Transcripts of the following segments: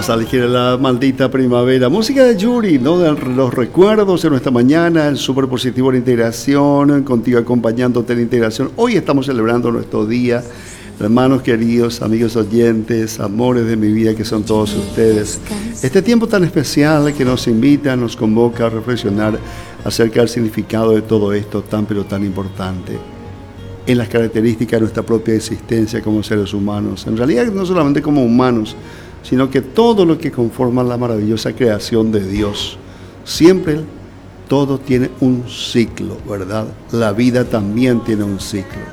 Vas a elegir la maldita primavera. Música de Yuri, ¿no? De los recuerdos de nuestra mañana, el súper positivo de integración, contigo acompañándote en la integración. Hoy estamos celebrando nuestro día. Hermanos queridos, amigos oyentes, amores de mi vida que son todos ustedes. Este tiempo tan especial que nos invita, nos convoca a reflexionar acerca del significado de todo esto tan pero tan importante en las características de nuestra propia existencia como seres humanos. En realidad no solamente como humanos, sino que todo lo que conforma la maravillosa creación de Dios. Siempre todo tiene un ciclo, ¿verdad? La vida también tiene un ciclo.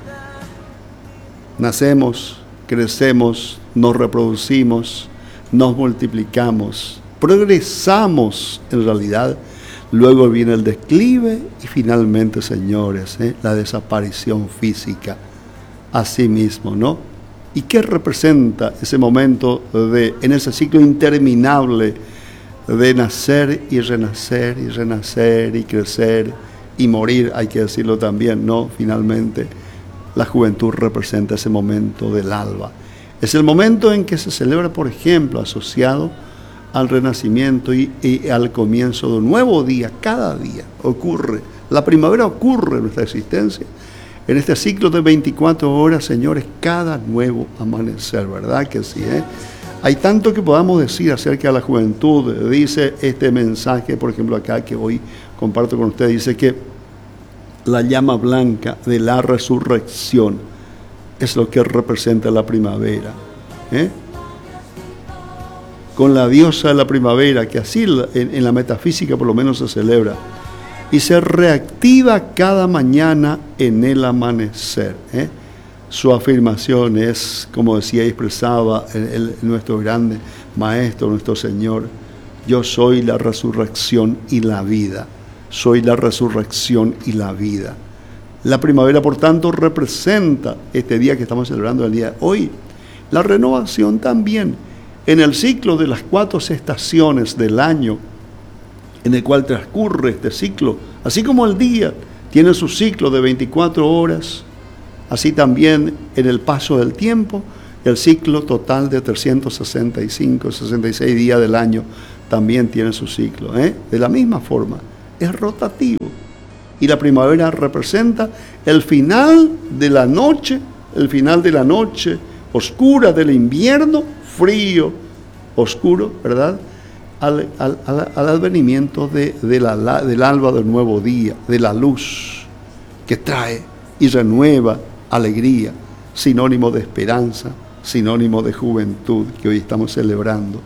Nacemos, crecemos, nos reproducimos, nos multiplicamos, progresamos en realidad. Luego viene el declive y finalmente, señores, la desaparición física. Así mismo, ¿no? ¿Y qué representa ese momento en ese ciclo interminable de nacer y renacer y renacer y crecer y morir? Hay que decirlo también, ¿no? Finalmente, la juventud representa ese momento del alba. Es el momento en que se celebra, por ejemplo, asociado al renacimiento y al comienzo de un nuevo día. Cada día ocurre, la primavera ocurre en nuestra existencia. En este ciclo de 24 horas, señores, cada nuevo amanecer, ¿verdad que sí? Hay tanto que podamos decir acerca de la juventud. Dice este mensaje, por ejemplo, acá que hoy comparto con ustedes, dice que la llama blanca de la resurrección es lo que representa la primavera. Con la diosa de la primavera, que así en la metafísica por lo menos se celebra, y se reactiva cada mañana en el amanecer. Su afirmación es, como decía y expresaba nuestro grande Maestro, nuestro Señor: yo soy la resurrección y la vida. Soy la resurrección y la vida. La primavera, por tanto, representa este día que estamos celebrando el día de hoy. La renovación también, en el ciclo de las 4 estaciones del año, en el cual transcurre este ciclo, así como el día tiene su ciclo de 24 horas, así también en el paso del tiempo, el ciclo total de 365, 66 días del año también tiene su ciclo. De la misma forma, es rotativo. Y la primavera representa el final de la noche oscura del invierno, frío, oscuro, ¿verdad? Al advenimiento del alba del nuevo día, de la luz que trae y renueva alegría, sinónimo de esperanza, sinónimo de juventud que hoy estamos celebrando.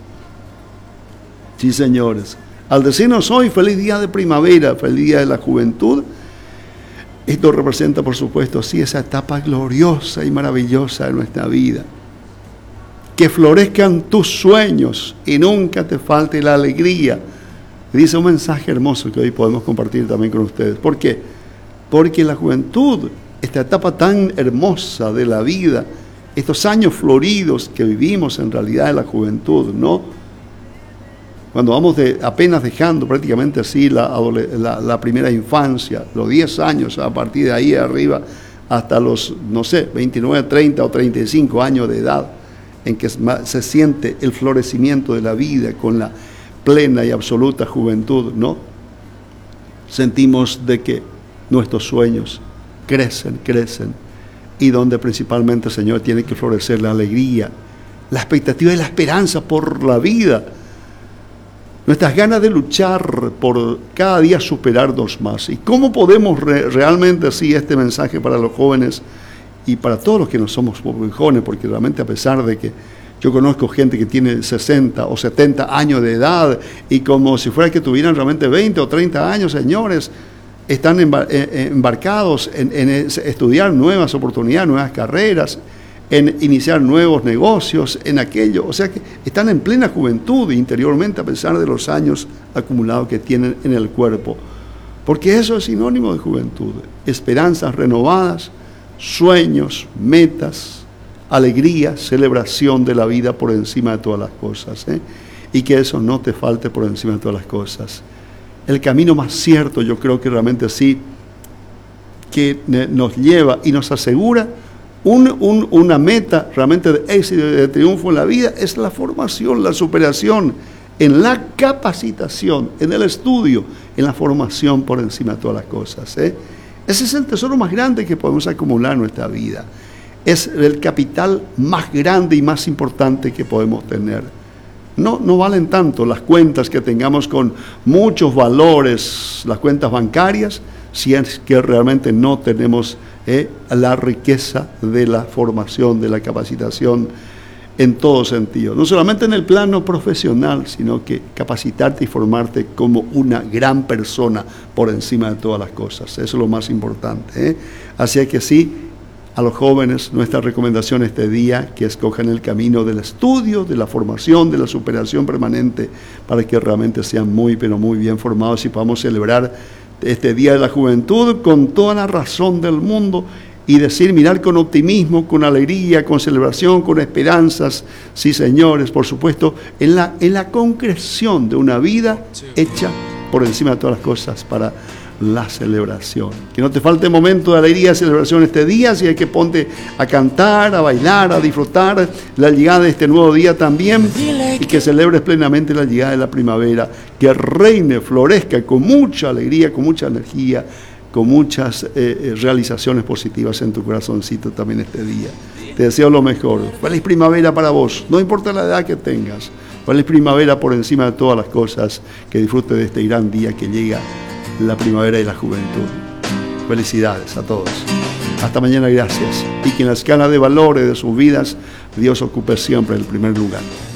Sí, señores, al decirnos hoy feliz día de primavera, feliz día de la juventud, esto representa, por supuesto, sí, esa etapa gloriosa y maravillosa de nuestra vida. Que florezcan tus sueños y nunca te falte la alegría. Dice un mensaje hermoso que hoy podemos compartir también con ustedes. ¿Por qué? Porque la juventud, esta etapa tan hermosa de la vida, estos años floridos que vivimos en realidad de la juventud, ¿no? Cuando vamos apenas dejando prácticamente así la primera infancia, los 10 años, a partir de ahí arriba, hasta los, 29, 30 o 35 años de edad, en que se siente el florecimiento de la vida con la plena y absoluta juventud, ¿no? Sentimos de que nuestros sueños crecen, y donde principalmente, Señor, tiene que florecer la alegría, la expectativa y la esperanza por la vida, nuestras ganas de luchar por cada día superarnos más. ¿Y cómo podemos realmente así este mensaje para los jóvenes y para todos los que no somos muy jóvenes? Porque realmente, a pesar de que yo conozco gente que tiene 60 o 70 años de edad y como si fuera que tuvieran realmente 20 o 30 años, señores, están embarcados en estudiar nuevas oportunidades, nuevas carreras, en iniciar nuevos negocios, en aquello. O sea que están en plena juventud interiormente, a pesar de los años acumulados que tienen en el cuerpo. Porque eso es sinónimo de juventud. Esperanzas renovadas, sueños, metas, alegría, celebración de la vida por encima de todas las cosas. Y que eso no te falte por encima de todas las cosas. El camino más cierto, yo creo que realmente sí, que nos lleva y nos asegura Una meta realmente de éxito y de triunfo en la vida es la formación, la superación, en la capacitación, en el estudio, en la formación por encima de todas las cosas. Ese es el tesoro más grande que podemos acumular en nuestra vida. Es el capital más grande y más importante que podemos tener. No valen tanto las cuentas que tengamos con muchos valores, las cuentas bancarias, si es que realmente no tenemos la riqueza de la formación, de la capacitación en todo sentido. No solamente en el plano profesional, sino que capacitarte y formarte como una gran persona por encima de todas las cosas. Eso es lo más importante. Así que sí, a los jóvenes, nuestra recomendación este día, que escojan el camino del estudio, de la formación, de la superación permanente, para que realmente sean muy, pero muy bien formados y podamos celebrar este Día de la Juventud con toda la razón del mundo y mirar con optimismo, con alegría, con celebración, con esperanzas, sí señores, por supuesto, en la concreción de una vida hecha por encima de todas las cosas para la celebración. Que no te falte momento de alegría y celebración este día, si hay que ponte a cantar, a bailar, a disfrutar la llegada de este nuevo día también, y que celebres plenamente la llegada de la primavera, que reine, florezca con mucha alegría, con mucha energía, con muchas realizaciones positivas en tu corazoncito también este día. Te deseo lo mejor. Feliz primavera para vos, no importa la edad que tengas. Feliz primavera por encima de todas las cosas, que disfrute de este gran día que llega la primavera y la juventud. Felicidades a todos. Hasta mañana, gracias. Y que en la escala de valores de sus vidas, Dios ocupe siempre el primer lugar.